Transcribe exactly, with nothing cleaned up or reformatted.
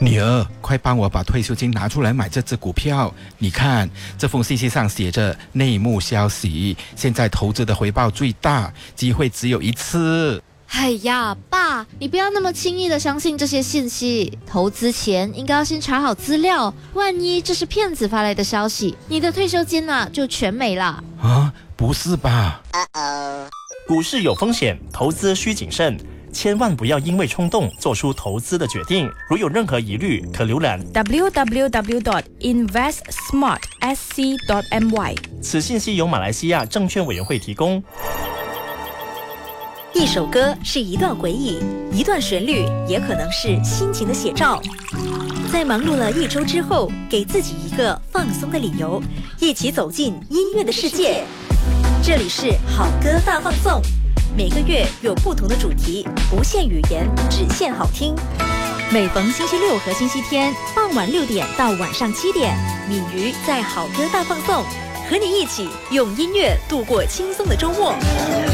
女儿，快帮我把退休金拿出来买这只股票。你看，这封信息上写着内幕消息，现在投资的回报最大，机会只有一次。 哎呀，爸，你不要那么轻易的相信这些信息。投资前应该要先查好资料，万一这是骗子发来的消息，你的退休金啊就全没了。 啊，不是吧？ 股市有风险，投资需谨慎，千万不要因为冲动做出投资的决定。如有任何疑虑，可浏览 w w w dot invest smart s c dot m y。 此信息由马来西亚证券委员会提供。 一首歌是一段回忆，一段旋律也可能是心情的写照。在忙碌了一周之后，给自己一个放松的理由，一起走进音乐的世界。这里是好歌大放送，每个月有不同的主题，不限语言，只限好听。每逢星期六和星期天傍晚六点到晚上七点，敏瑜在好歌大放送，和你一起用音乐度过轻松的周末。